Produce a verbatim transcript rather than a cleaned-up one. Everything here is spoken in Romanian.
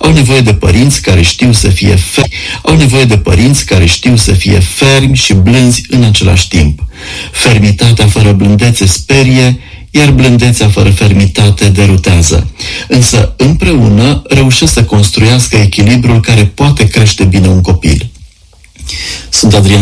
au nevoie de părinți care știu să fie fermi, au nevoie de părinți care știu să fie fermi și blânzi în același timp. Fermitatea fără blândețe sperie, iar blândețea fără fermitate derutează. Însă, împreună, reușesc să construiască echilibrul care poate crește bine un copil. Sunt Adrian